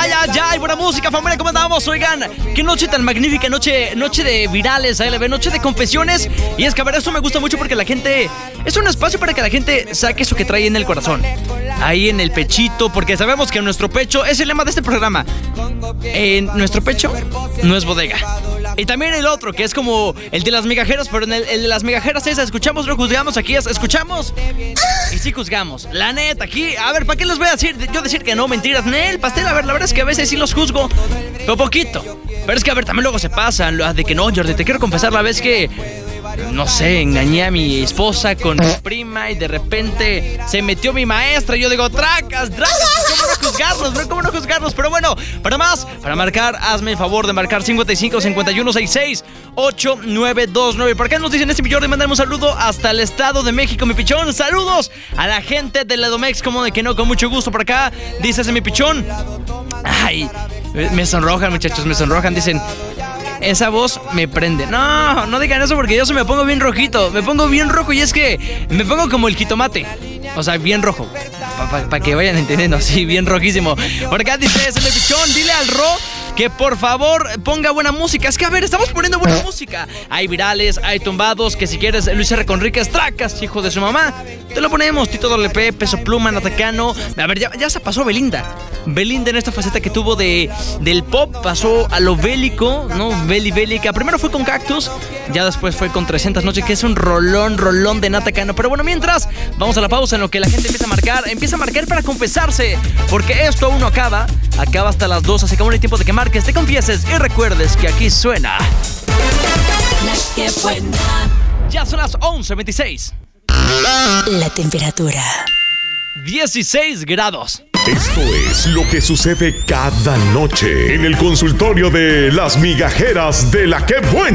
Ay, buena música, familia, ¿cómo andamos? Oigan, qué noche tan magnífica, noche de virales, ALB, noche de confesiones. Y es que, a ver, esto me gusta mucho porque la gente... Es un espacio para que la gente saque eso que trae en el corazón, ahí en el pechito, porque sabemos que nuestro pecho es el lema de este programa. En nuestro pecho no es bodega. Y también el otro, que es como el de las migajeras, pero en el de las migajeras es escuchamos, no juzgamos, aquí es escuchamos y sí juzgamos. La neta, aquí, a ver, ¿para qué les voy a decir? Yo decir que no, mentiras, el pastel, a ver, la verdad es que a veces sí los juzgo, pero poquito. Pero es que, a ver, también luego se pasan, de que no, Jordi, te quiero confesar la vez que... No sé, engañé a mi esposa con mi prima y de repente se metió mi maestra y yo digo, tracas, ¿cómo no juzgarlos? Pero bueno, para marcar, hazme el favor de marcar 55 51 66 8929. ¿Por qué nos dicen este millón de mandarme un saludo hasta el Estado de México, mi pichón? Saludos a la gente de Ledomex, como de que no, con mucho gusto por acá, dice ese mi pichón. Ay, me sonrojan, muchachos, me sonrojan, dicen... Esa voz me prende. No digan eso porque yo se me pongo bien rojito. Me pongo bien rojo y es que me pongo como el jitomate. O sea, bien rojo. Para que vayan entendiendo, así, bien rojísimo. Por acá dice ese pichón, dile al Ro que por favor ponga buena música. Es que, a ver, estamos poniendo buena música. Hay virales, hay tumbados, que si quieres Luis R. Conríquez, tracas, hijo de su mamá, te lo ponemos. Tito WP, Peso Pluma, Natacano. A ver, ya se pasó Belinda en esta faceta que tuvo del pop, pasó a lo bélico, ¿no? Bélica. Primero fue con Cactus, ya después fue con 300 noches, que es un rolón de Natacano. Pero bueno, mientras, vamos a la pausa en lo que la gente empieza a marcar para confesarse, porque esto aún no acaba hasta las 2, así que aún hay tiempo de que marques, te confieses y recuerdes que aquí suena La Que Buena. Ya son las 11:26. La temperatura 16 grados. Esto es lo que sucede cada noche en el consultorio de las migajeras de La Que Buena.